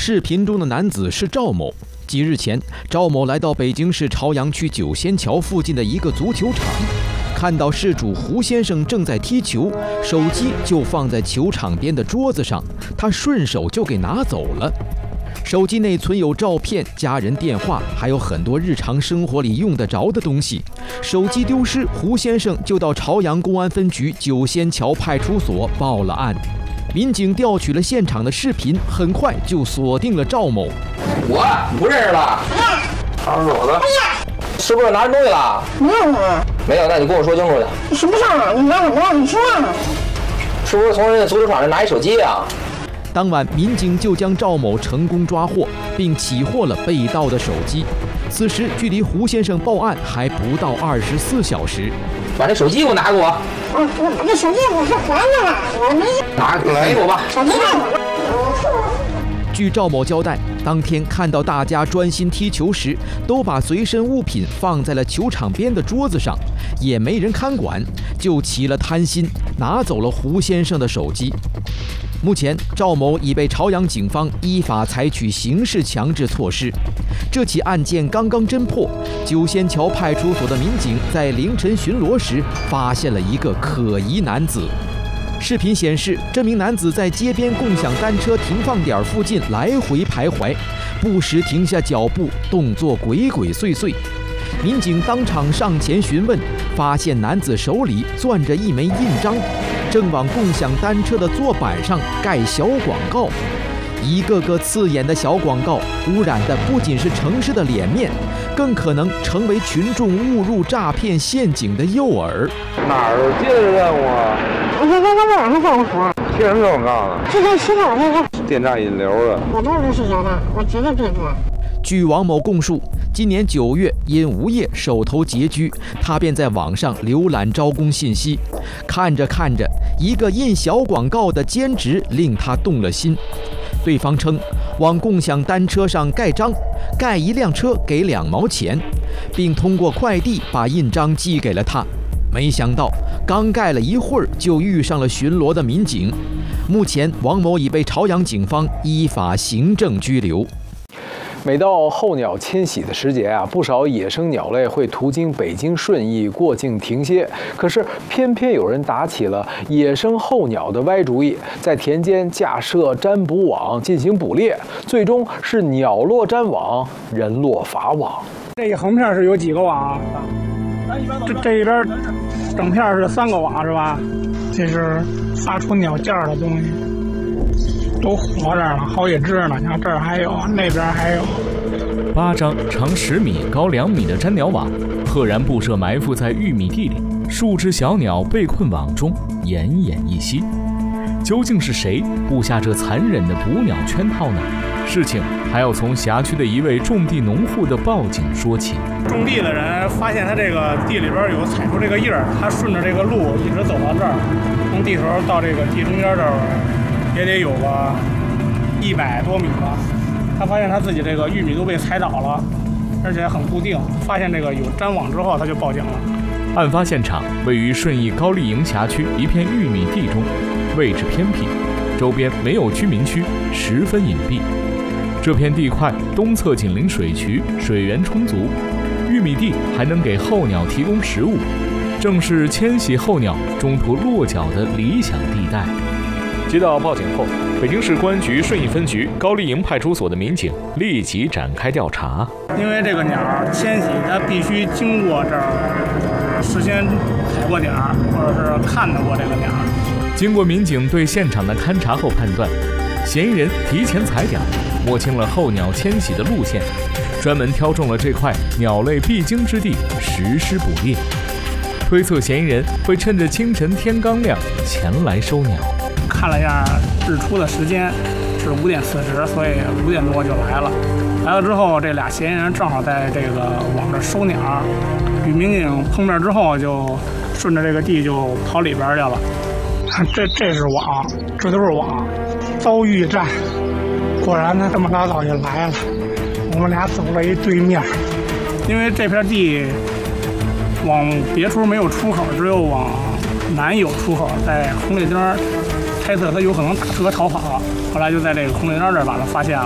视频中的男子是赵某。几日前，赵某来到北京市朝阳区九仙桥附近的一个足球场，看到事主胡先生正在踢球，手机就放在球场边的桌子上，他顺手就给拿走了。手机内存有照片、家人电话，还有很多日常生活里用得着的东西。手机丢失，胡先生就到朝阳公安分局九仙桥派出所报了案。民警调取了现场的视频，很快就锁定了赵某。 你不认识了？他是我的。是不是拿人东西了？ 没有啊。 没有，那你跟我说清楚去。 什么事儿啊？你拿什么？你说啊。 是不是从人家足球场上拿一手机啊？ 当晚，民警就将赵某成功抓获，并起获了被盗的手机。此时距离胡先生报案还不到24小时。 把这手机给我拿给我。 我这手机我是还的了，我没拿来给我吧。 手机让我。 据赵某交代，当天看到大家专心踢球时，都把随身物品放在了球场边的桌子上，也没人看管，就起了贪心，拿走了胡先生的手机。目前，赵某已被朝阳警方依法采取刑事强制措施。这起案件刚刚侦破，九仙桥派出所的民警在凌晨巡逻时，发现了一个可疑男子。视频显示，这名男子在街边共享单车停放点附近来回徘徊，不时停下脚步，动作鬼鬼祟祟。民警当场上前询问，发现男子手里攥着一枚印章，正往共享单车的座板上盖小广告。一个个刺眼的小广告，污染的不仅是城市的脸面，更可能成为群众误入诈骗陷阱的诱饵。 哪儿接的任务啊？ 我在网上报的活。 贴什么广告呢？ 就在洗澡那个。 电诈引流的。 我这不是有的，我绝对对付。 据王某供述，今年9月因无业手头拮据，他便在网上浏览招工信息，看着看着，一个印小广告的兼职令他动了心。对方称，往共享单车上盖章，盖一辆车给2毛钱，并通过快递把印章寄给了他。没想到，刚盖了一会儿，就遇上了巡逻的民警。目前，王某已被朝阳警方依法行政拘留。 每到候鸟迁徙的时节啊，不少野生鸟类会途经北京顺义过境停歇。可是偏偏有人打起了野生候鸟的歪主意，在田间架设占捕网进行捕猎，最终是鸟落粘网，人落法网。 这一横片是有几个网？这一边整片是3个网是吧？这是发出鸟叫的东西。都活着了，好几只呢。你看这儿还有，那边还有。 8张长10米、高2米的粘鸟网，赫然布设埋伏在玉米地里，数只小鸟被困网中，奄奄一息。究竟是谁布下这残忍的捕鸟圈套呢？事情还要从辖区的一位种地农户的报警说起。 种地的人发现他这个地里边有踩出这个印儿，他顺着这个路一直走到这儿，从地头到这个地中间这儿。也得有个100多米吧。他发现他自己这个玉米都被踩倒了，而且很固定。发现这个有粘网之后，他就报警了。 案发现场位于顺义高丽营辖区一片玉米地中，位置偏僻，周边没有居民区，十分隐蔽。这片地块东侧紧邻水渠，水源充足，玉米地还能给候鸟提供食物，正是迁徙候鸟中途落脚的理想地带。接到报警后，北京市公安局顺义分局高丽营派出所的民警立即展开调查。 因为这个鸟迁徙，它必须经过这儿，事先踩过点儿，或者是看到过这个鸟。 经过民警对现场的勘查后判断，嫌疑人提前踩点，摸清了候鸟迁徙的路线，专门挑中了这块鸟类必经之地实施捕猎。推测嫌疑人会趁着清晨天刚亮前来收鸟。 看了一下日出的时间是5点40，所以5点多就来了。来了之后，这俩嫌疑人正好在这个往这收鸟，与民警碰面之后，就顺着这个地就跑里边去了。这是网，这都是网，遭遇战。果然他这么老早就来了，我们俩走了一对面。因为这片地往别处没有出口，只有往南有出口，在红绿灯。猜测他有可能打车逃跑，后来就在这个红绿灯这儿把他发现了。